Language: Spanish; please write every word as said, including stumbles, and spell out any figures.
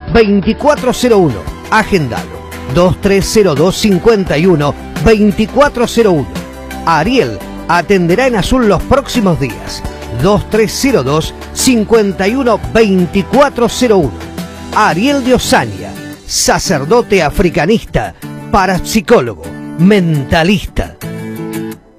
veinticuatro cero uno. Agendalo. dos tres cero dos, cinco uno, veinticuatro cero uno. Ariel atenderá en Azul los próximos días. dos tres cero dos, cinco uno, veinticuatro cero uno. Ariel de Osaña, sacerdote africanista, parapsicólogo, mentalista.